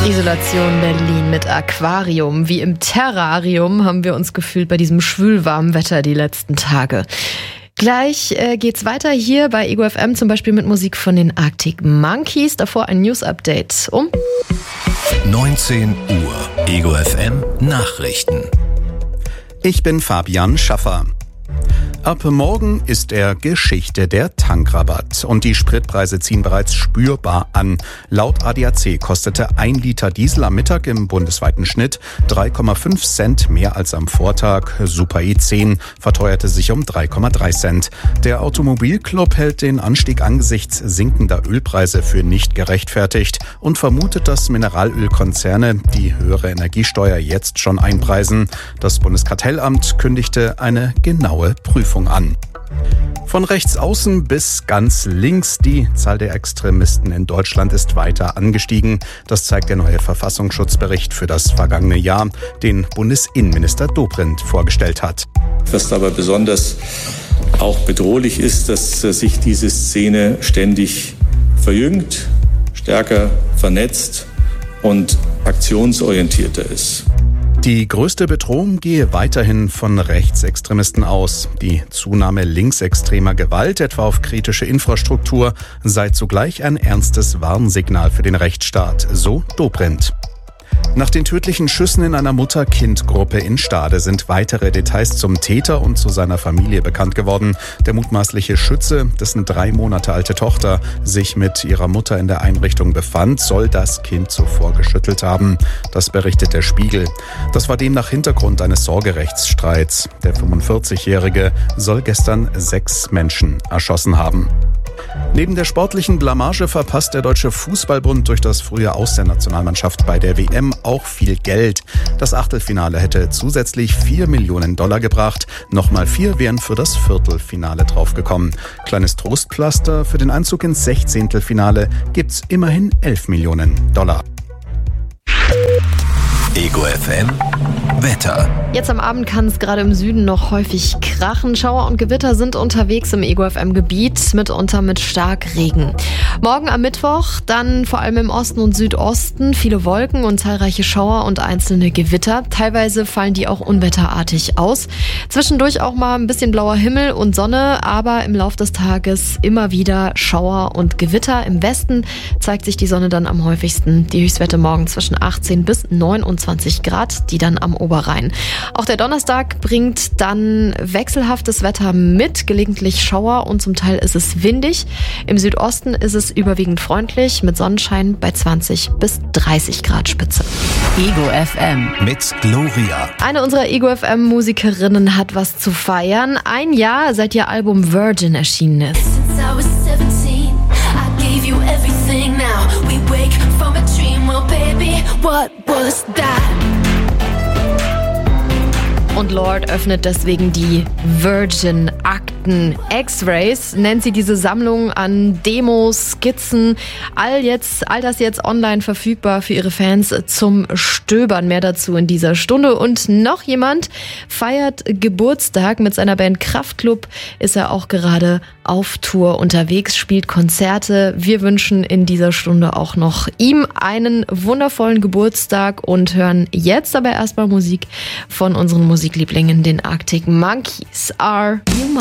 Isolation Berlin mit Aquarium. Wie im Terrarium haben wir uns gefühlt bei diesem schwülwarmen Wetter die letzten Tage. Gleich geht's weiter hier bei Ego FM, zum Beispiel mit Musik von den Arctic Monkeys. Davor ein News-Update um 19 Uhr. Ego FM Nachrichten. Ich bin Fabian Schaffer. Ab morgen ist er Geschichte der Tankrabatt und die Spritpreise ziehen bereits spürbar an. Laut ADAC kostete 1 Liter Diesel am Mittag im bundesweiten Schnitt 3,5 Cent mehr als am Vortag. Super E10 verteuerte sich um 3,3 Cent. Der Automobilclub hält den Anstieg angesichts sinkender Ölpreise für nicht gerechtfertigt und vermutet, dass Mineralölkonzerne die höhere Energiesteuer jetzt schon einpreisen. Das Bundeskartellamt kündigte eine genaue Prüfung an. Von rechts außen bis ganz links, die Zahl der Extremisten in Deutschland ist weiter angestiegen. Das zeigt der neue Verfassungsschutzbericht für das vergangene Jahr, den Bundesinnenminister Dobrindt vorgestellt hat. Was aber besonders auch bedrohlich ist, dass sich diese Szene ständig verjüngt, stärker vernetzt und aktionsorientierter ist. Die größte Bedrohung gehe weiterhin von Rechtsextremisten aus. Die Zunahme linksextremer Gewalt, etwa auf kritische Infrastruktur, sei zugleich ein ernstes Warnsignal für den Rechtsstaat, so Dobrindt. Nach den tödlichen Schüssen in einer Mutter-Kind-Gruppe in Stade sind weitere Details zum Täter und zu seiner Familie bekannt geworden. Der mutmaßliche Schütze, dessen 3 Monate alte Tochter sich mit ihrer Mutter in der Einrichtung befand, soll das Kind zuvor geschüttelt haben. Das berichtet der Spiegel. Das war demnach Hintergrund eines Sorgerechtsstreits. Der 45-Jährige soll gestern 6 Menschen erschossen haben. Neben der sportlichen Blamage verpasst der Deutsche Fußballbund durch das frühe Aus der Nationalmannschaft bei der WM auch viel Geld. Das Achtelfinale hätte zusätzlich $4 Millionen gebracht. Nochmal 4 wären für das Viertelfinale draufgekommen. Kleines Trostpflaster für den Einzug ins 16. Finale gibt's immerhin $11 Millionen. Ego FM Wetter. Jetzt am Abend kann es gerade im Süden noch häufig krachen. Schauer und Gewitter sind unterwegs im Ego FM Gebiet, mitunter mit Starkregen. Morgen am Mittwoch dann vor allem im Osten und Südosten viele Wolken und zahlreiche Schauer und einzelne Gewitter. Teilweise fallen die auch unwetterartig aus. Zwischendurch auch mal ein bisschen blauer Himmel und Sonne, aber im Lauf des Tages immer wieder Schauer und Gewitter. Im Westen zeigt sich die Sonne dann am häufigsten. Die Höchstwerte morgen zwischen 18 bis 29 Grad, die dann am Oberrhein. Auch der Donnerstag bringt dann wechselhaftes Wetter mit, gelegentlich Schauer und zum Teil ist es windig. Im Südosten ist es überwiegend freundlich mit Sonnenschein bei 20 bis 30 Grad Spitze. Ego FM mit Gloria. Eine unserer Ego FM Musikerinnen hat was zu feiern. 1 Jahr seit ihr Album Virgin erschienen ist. Und Lorde öffnet deswegen die Virgin-Akten. X-Rays nennt sie diese Sammlung an Demos, Skizzen, all das jetzt online verfügbar für ihre Fans zum Stöbern. Mehr dazu in dieser Stunde. Und noch jemand feiert Geburtstag mit seiner Band Kraftklub. Ist er auch gerade auf Tour unterwegs, spielt Konzerte. Wir wünschen in dieser Stunde auch noch ihm einen wundervollen Geburtstag und hören jetzt aber erstmal Musik von unseren Musiklieblingen, den Arctic Monkeys. Are You Mine?